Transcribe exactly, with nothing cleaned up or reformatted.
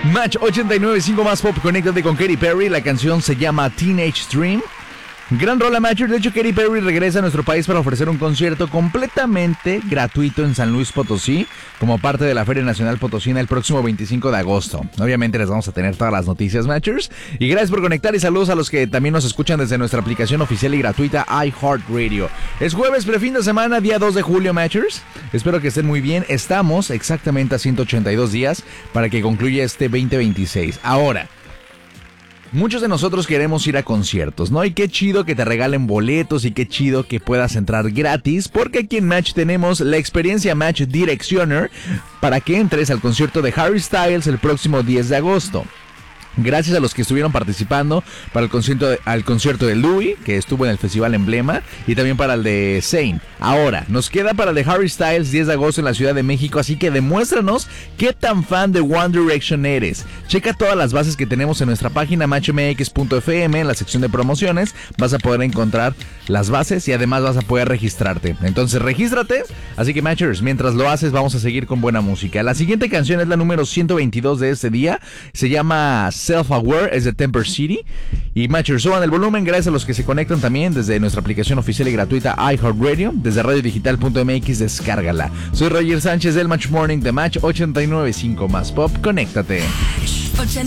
Match ochenta y nueve punto cinco más pop, conéctate con Katy Perry. La canción se llama Teenage Dream. Gran rola, Matchers. De hecho, Katy Perry regresa a nuestro país para ofrecer un concierto completamente gratuito en San Luis Potosí, como parte de la Feria Nacional Potosina el próximo veinticinco de agosto. Obviamente les vamos a tener todas las noticias, Matchers. Y gracias por conectar y saludos a los que también nos escuchan desde nuestra aplicación oficial y gratuita iHeartRadio. Es jueves, prefin de semana, día dos de julio, Matchers. Espero que estén muy bien. Estamos exactamente a ciento ochenta y dos días para que concluya este veinte veintiséis. Ahora, muchos de nosotros queremos ir a conciertos, ¿no? Y qué chido que te regalen boletos y qué chido que puedas entrar gratis, porque aquí en Match tenemos la experiencia Match Directioner para que entres al concierto de Harry Styles el próximo diez de agosto. Gracias a los que estuvieron participando para el concierto de, al concierto de Louis, que estuvo en el Festival Emblema, y también para el de Zayn. Ahora, nos queda para el de Harry Styles diez de agosto en la Ciudad de México, así que demuéstranos qué tan fan de One Direction eres. Checa todas las bases que tenemos en nuestra página match m x punto f m, en la sección de promociones. Vas a poder encontrar las bases y además vas a poder registrarte. Entonces, regístrate. Así que, Matchers, mientras lo haces, vamos a seguir con buena música. La siguiente canción es la número ciento veintidós de este día. Se llama Self-Aware, es de Temper City. Y Matchers, suban el volumen. Gracias a los que se conectan también desde nuestra aplicación oficial y gratuita iHeartRadio. Desde radio digital punto m x, descárgala. Soy Roger Sánchez del Match Morning de Match ochenta y nueve punto cinco más pop. Conéctate. ochenta